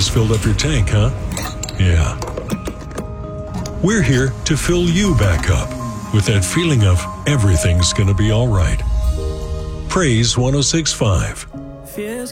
has filled up your tank, huh? Yeah. We're here to fill you back up with that feeling of everything's gonna be all right. Praise 106.5.